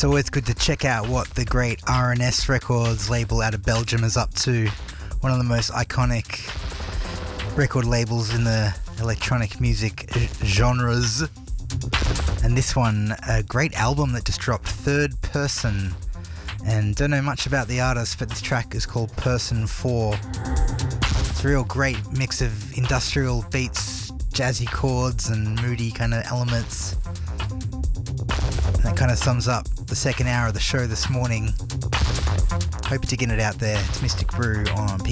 It's always good to check out what the great RNS Records label out of Belgium is up to. One of the most iconic record labels in the electronic music genres. And this one, a great album that just dropped, Third Person. And don't know much about the artist, but this track is called Person 4. It's a real great mix of industrial beats, jazzy chords and moody kind of elements. And that kind of sums up the second hour of the show this morning. Hope you're digging it out there. It's Mystic Brew on